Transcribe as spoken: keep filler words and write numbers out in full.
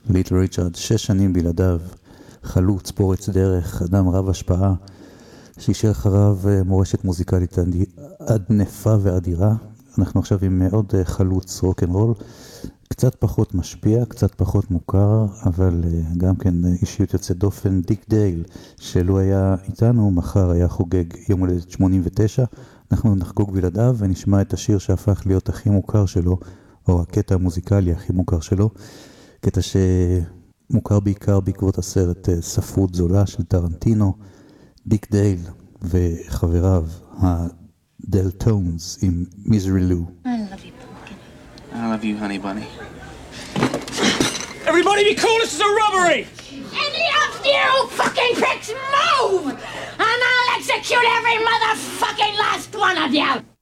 ליטל ריצ'רד, שש שנים בלעדיו, חלוץ, פורץ דרך, אדם רב השפעה, שישאר אחריו מורשת מוזיקלית ענפה ואדירה. אנחנו עכשיו עם עוד חלוץ רוק'נ'רול, קצת פחות משפיע, קצת פחות מוכר, אבל גם כן אישיות יוצאת דופן, דיק דייל, שלו היה איתנו, מחר היה חוגג יום הולדת שמונים ותשע, אנחנו נחגוג בלעדיו ונשמע את השיר שהפך להיות הכי מוכר שלו, או הקטע המוזיקלי הכי מוכר שלו, קטע שמוכר בעיקר בעקבות הסרט ספרות זולה של טרנטינו, דיק דייל וחבריו, הדלטונס עם מיזרי לו. I love you, pumpkin. I love you, honey bunny. Everybody be cool, this is a robbery! Any of you fucking pricks move! And I'll execute every motherfucking last one of you!